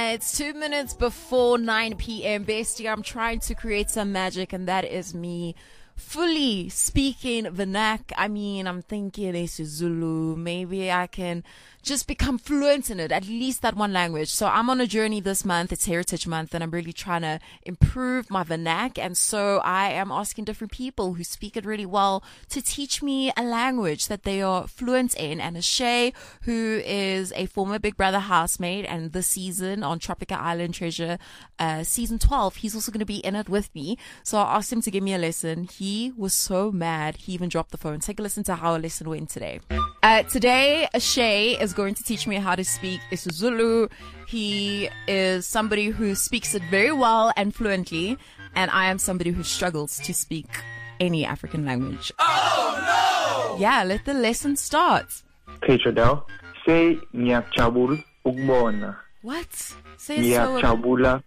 It's 2 minutes before 9 p.m. Bestie, I'm trying to create some magic, and that is me fully speaking Vernac. I mean, I'm thinking isiZulu. Maybe I can just become fluent in it, at least that one language. So I'm on a journey this month. It's Heritage Month, and I'm really trying to improve my Vernac. And so I am asking different people who speak it really well to teach me a language that they are fluent in. And Ashay, who is a former Big Brother housemate, and this season on Tropica Island Treasure, season 12, he's also going to be in it with me. So I asked him to give me a lesson. He was so mad, he even dropped the phone. Take a listen to how a lesson went today. Today, Ashay is going to teach me how to speak isiZulu. He is somebody who speaks it very well and fluently, and I am somebody who struggles to speak any African language. Oh no! Yeah, let the lesson start. Okay, Chadel, say ngiyajabula ukubona. What? Say it so. Ngiyajabula,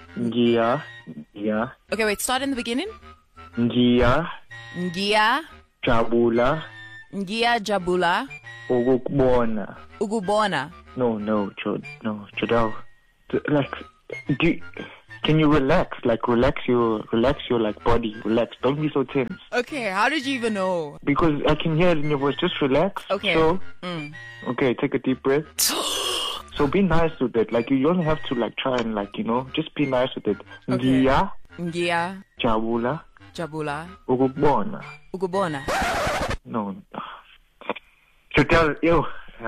Okay, wait, start in the beginning. Jabula. Jabula. Ukubona. Ugubona. No, Chadel. Like, can you relax? Like, relax your like body. Relax. Don't be so tense. Okay, how did you even know? Because I can hear it in your voice. Just relax. Okay. So, okay, take a deep breath. So be nice with it. Like, you don't have to like try and like, just be nice with it. Okay. Ngiya. Jabula. Ugubona. No. So tell you.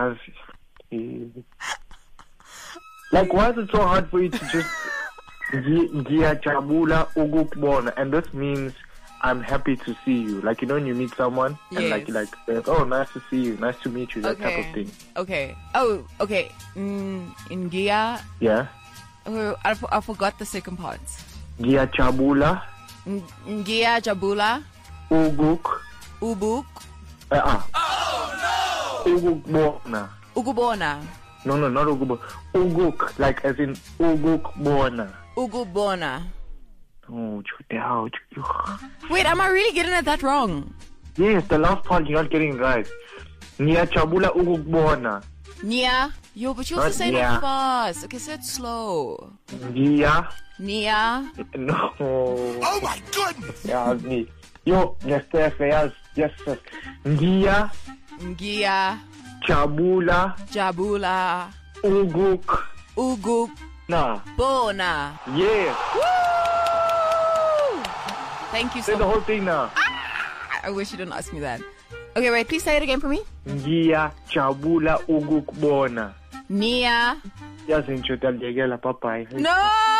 Like, why is it so hard for you to just Jabula ukubona? And this means I'm happy to see you. Like, when you meet someone and like oh, nice to see you, nice to meet you, that type of thing. Okay. Oh, okay. Ngiya. Yeah. Oh, I forgot the second part. Ngiya Jabula. Ubuk. Oh no. Ugubona. No, not Ugubona. Uguk, like as in Ugubona. Oh, wait, am I really getting it that wrong? Yes, the last part you're not getting right. Nia Chabula Ugubona. Nia? Yo, but you also say it fast. Okay, say it slow. Nia. No. Oh my goodness. Yeah, me. Yo, yes. Ngia. Jabula. Uguk. Nah. Bona. Yes. Woo! Thank you so much. Say the whole thing now. I wish you didn't ask me that. Okay, wait, please say it again for me. Ngia Jabula Uguk Bona. Nia. Yazincho talyekela papai. No!